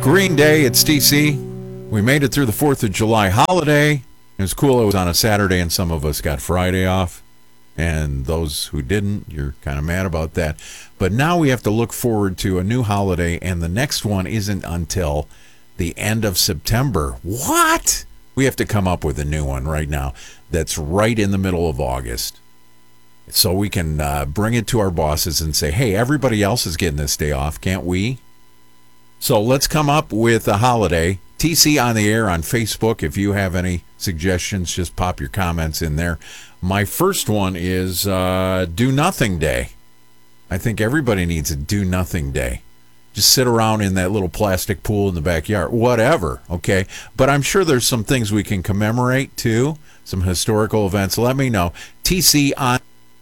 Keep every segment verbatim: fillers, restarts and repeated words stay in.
Green Day, it's T C. We made it through the fourth of July holiday. It was cool. It was on a Saturday, and some of us got Friday off. And those who didn't, you're kind of mad about that. But now we have to look forward to a new holiday, and the next one isn't until the end of September. What? We have to come up with a new one right now that's right in the middle of August. So we can uh, bring it to our bosses and say, hey, everybody else is getting this day off. Can't we? So let's come up with a holiday. T C on the air on Facebook. If you have any suggestions, just pop your comments in there. My first one is uh, Do Nothing Day. I think everybody needs a Do Nothing Day. Just sit around in that little plastic pool in the backyard. Whatever, okay? But I'm sure there's some things we can commemorate, too. Some historical events. Let me know. T C on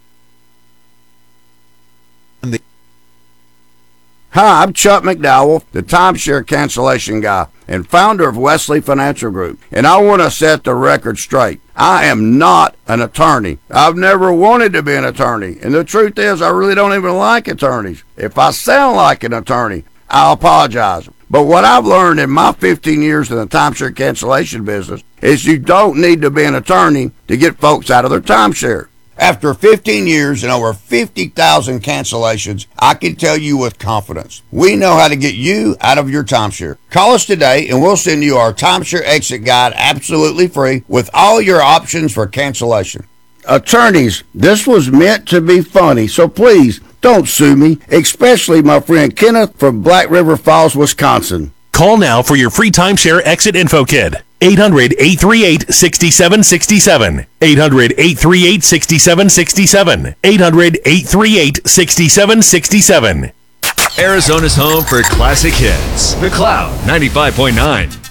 the... Hi, I'm Chuck McDowell, the timeshare cancellation guy and founder of Wesley Financial Group, and I want to set the record straight. I am not an attorney. I've never wanted to be an attorney, and the truth is I really don't even like attorneys. If I sound like an attorney, I apologize. But what I've learned in my fifteen years in the timeshare cancellation business is you don't need to be an attorney to get folks out of their timeshare. After fifteen years and over fifty thousand cancellations, I can tell you with confidence, we know how to get you out of your timeshare. Call us today and we'll send you our timeshare exit guide absolutely free with all your options for cancellation. Attorneys, this was meant to be funny, so please don't sue me, especially my friend Kenneth from Black River Falls, Wisconsin. Call now for your free timeshare exit info kit. eight hundred, eight three eight, six seven six seven. eight hundred, eight three eight, six seven six seven. eight hundred, eight three eight, six seven six seven. Arizona's home for classic hits. The Cloud ninety-five point nine.